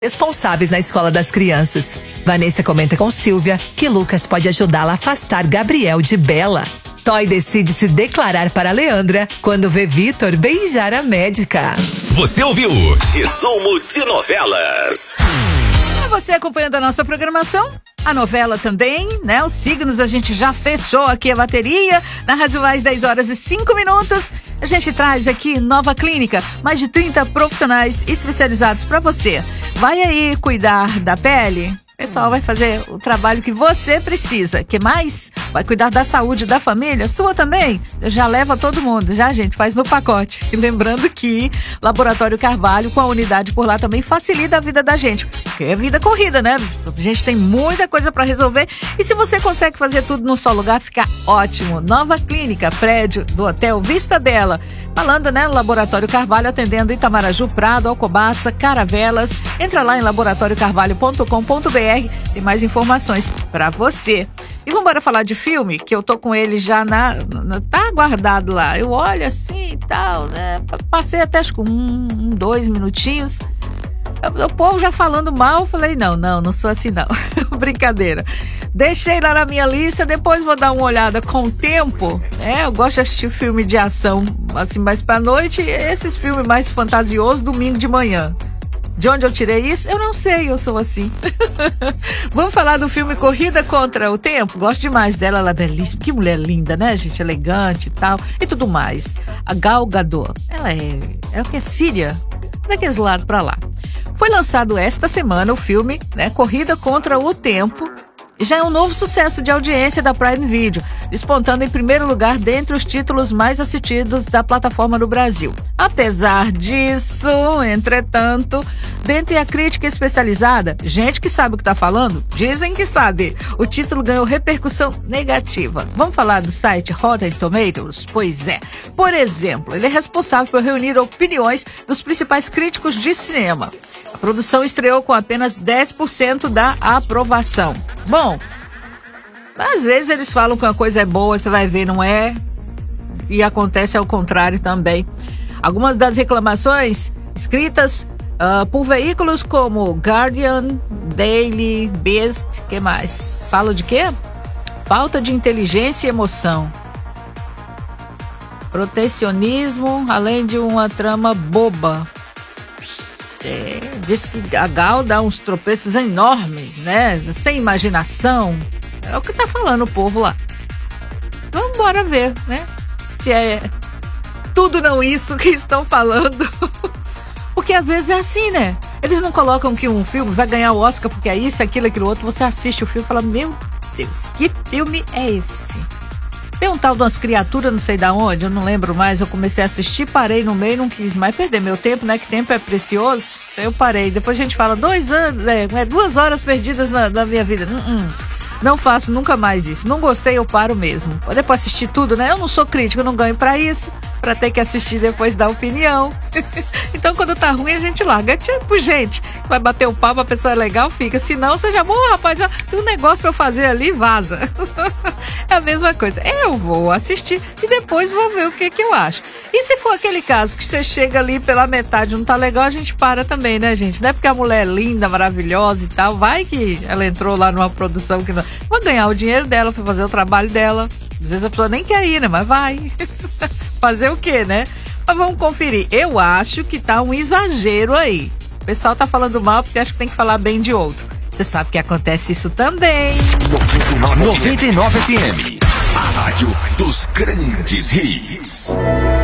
responsáveis na escola das crianças. Vanessa comenta com Silvia que Lucas pode ajudá-la a afastar Gabriel de Bela. Toy decide se declarar para Leandra quando vê Vitor beijar a médica. Você ouviu Resumo de Novelas. Você acompanhando a nossa programação, a novela também, né? Os signos, a gente já fechou aqui a bateria. Na Rádio Mais, 10 horas e 5 minutos. A gente traz aqui Nova Clínica, mais de 30 profissionais especializados para você. Vai aí cuidar da pele? O pessoal vai fazer o trabalho que você precisa. Que mais? Vai cuidar da saúde da família? Sua também? Já leva todo mundo. Já, gente, faz no pacote. E lembrando que Laboratório Carvalho, com a unidade por lá, também facilita a vida da gente. Porque é vida corrida, né? A gente tem muita coisa para resolver. E se você consegue fazer tudo num só lugar, fica ótimo. Nova Clínica, prédio do Hotel Vista Bela. Falando, né? Laboratório Carvalho, atendendo Itamaraju, Prado, Alcobaça, Caravelas. Entra lá em laboratoriocarvalho.com.br. Tem mais informações para você. E vamos embora falar de filme, que eu tô com ele já tá guardado lá. Eu olho assim e tal, né? Passei até acho que 2 minutinhos. O povo já falando mal, eu falei, não sou assim não. Brincadeira. Deixei lá na minha lista, depois vou dar uma olhada com o tempo. Eu gosto de assistir filme de ação, assim, mais pra noite. Esses filmes mais fantasiosos, domingo de manhã. De onde eu tirei isso? Eu não sei, eu sou assim. Vamos falar do filme Corrida Contra o Tempo? Gosto demais dela, ela é belíssima. Que mulher linda, né, gente? Elegante e tal. E tudo mais. A Gal Gadot. Ela é o que? É síria? Daqueles lados pra lá. Foi lançado esta semana o filme, né, Corrida Contra o Tempo. Já é um novo sucesso de audiência da Prime Video, despontando em primeiro lugar dentre os títulos mais assistidos da plataforma no Brasil. Apesar disso, entretanto, dentre a crítica especializada, gente que sabe o que está falando, dizem que sabe, o título ganhou repercussão negativa. Vamos falar do site Rotten Tomatoes? Pois é. Por exemplo, ele é responsável por reunir opiniões dos principais críticos de cinema. A produção estreou com apenas 10% da aprovação. Bom, às vezes eles falam que uma coisa é boa, você vai ver, não é? E acontece ao contrário também. Algumas das reclamações escritas por veículos como Guardian, Daily, Beast, que mais? Fala de quê? Falta de inteligência e emoção. Protecionismo, além de uma trama boba. Diz que a Gal dá uns tropeços enormes, né? Sem imaginação. É o que tá falando o povo lá. Vamos embora ver, né? Se é tudo não isso que estão falando. Porque às vezes é assim, né? Eles não colocam que um filme vai ganhar o Oscar porque é isso, aquilo, aquilo outro. Você assiste o filme e fala, meu Deus, que filme é esse? Tem um tal de umas criaturas, não sei da onde, eu não lembro mais. Eu comecei a assistir, parei no meio, não quis mais perder meu tempo, né? Que tempo é precioso. Eu parei. Depois a gente fala 2 anos, 2 horas perdidas na minha vida. Não faço nunca mais isso. Não gostei, eu paro mesmo. Depois assistir tudo, né? Eu não sou crítica, eu não ganho pra isso. Pra ter que assistir depois dar opinião. Então quando tá ruim a gente larga. Tipo, gente, vai bater o papo, a pessoa é legal, fica. Se não, você já, rapaz, tem um negócio pra eu fazer ali, vaza. É a mesma coisa. Eu vou assistir e depois vou ver o que eu acho. E se for aquele caso que você chega ali pela metade, não tá legal, a gente para também, né, gente? Não é porque a mulher é linda, maravilhosa e tal. Vai que ela entrou lá numa produção que não... Vai ganhar o dinheiro dela, foi fazer o trabalho dela. Às vezes a pessoa nem quer ir, né? Mas vai. Fazer o quê, né? Mas vamos conferir. Eu acho que tá um exagero aí. O pessoal tá falando mal porque acha que tem que falar bem de outro. Você sabe que acontece isso também. 99 FM, a rádio dos grandes hits.